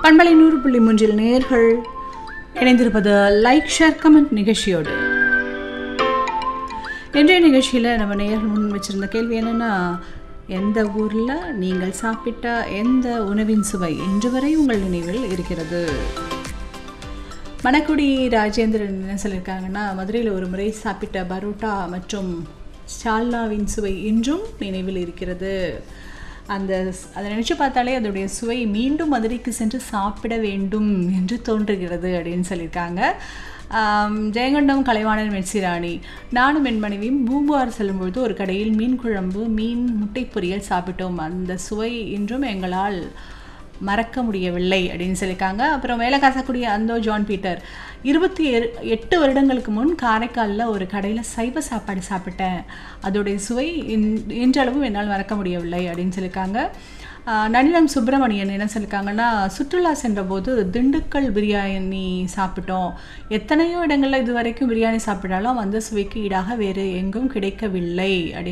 பண்பலை 100.3 நேயர்கள் இணைந்திருப்பது லைக் ஷேர் கமெண்ட் நிகழ்ச்சியோடு. இன்றைய நிகழ்ச்சியில் நம்ம நேயர்கள் முன் வச்சிருந்த கேள்வி என்னென்னா, எந்த ஊரில் நீங்கள் சாப்பிட்ட எந்த உணவின் சுவை இன்று வரை உங்கள் நினைவில் இருக்கிறது? மணக்குடி ராஜேந்திரன் என்ன சொல்லியிருக்காங்கன்னா, மதுரையில் ஒரு முறை சாப்பிட்ட பரோட்டா மற்றும் சால்னாவின் சுவை இன்றும் நினைவில் இருக்கிறது. அதை நினச்சி பார்த்தாலே அதோடைய சுவை மீண்டும் மதுரைக்கு சென்று சாப்பிட வேண்டும் என்று தோன்றுகிறது அப்படின்னு சொல்லியிருக்காங்க. ஜெயங்கொண்டம் கலைவாணன் மெர்சிராணி, நானும் என் மனைவியும் பூம்புகார் செல்லும்பொழுது ஒரு கடையில் மீன் குழம்பு மீன் முட்டை பொரியல் சாப்பிட்டோம். அந்த சுவை இன்றும் எங்களால் மறக்க முடியவில்லை அப்படின்னு சொல்லியிருக்காங்க. அப்புறம் மேலே காசக்கூடிய அந்தோ ஜான் பீட்டர், 28 வருடங்களுக்கு முன் காரைக்காலில் ஒரு கடையில் சைவ சாப்பாடு சாப்பிட்டேன். அதோடைய சுவை இன்றளவும் என்னால் மறக்க முடியவில்லை அப்படின்னு சொல்லியிருக்காங்க. நனிலம் சுப்பிரமணியன் என்ன சொல்லியிருக்காங்கன்னா, சுற்றுலா சென்றபோது திண்டுக்கல் பிரியாணி சாப்பிட்டோம். எத்தனையோ இடங்களில் இது வரைக்கும் பிரியாணி சாப்பிட்டாலும் அந்த சுவைக்கு ஈடாக வேறு எங்கும் கிடைக்கவில்லை அப்படின்னு